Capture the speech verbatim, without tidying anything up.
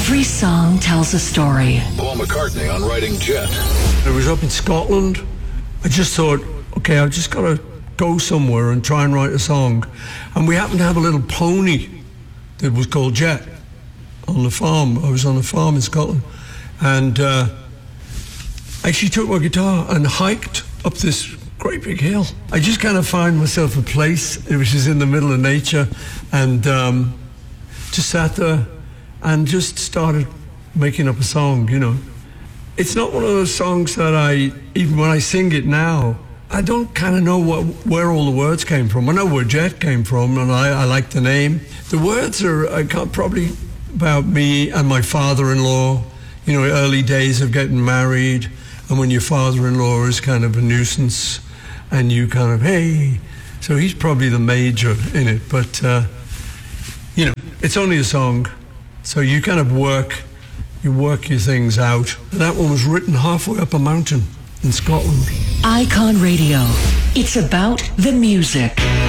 Every song tells a story. Paul McCartney on Writing Jet. I was up in Scotland. I just thought, okay, I've just got to go somewhere and try and write a song. And we happened to have a little pony that was called Jet on the farm. I was on a farm in Scotland. And uh, I actually took my guitar and hiked up this great big hill. I just kind of found myself a place which is in the middle of nature, and um, just sat there and just started making up a song, you know. It's not one of those songs that I, even when I sing it now, I don't kind of know what, where all the words came from. I know where Jet came from, and I, I like the name. The words are I can't, probably about me and my father-in-law, you know, early days of getting married, and when your father-in-law is kind of a nuisance, and you kind of, hey, so he's probably the major in it, but, uh, you know, it's only a song, so you kind of work, you work your things out. And that one was written halfway up a mountain in Scotland. Icon Radio. It's about the music.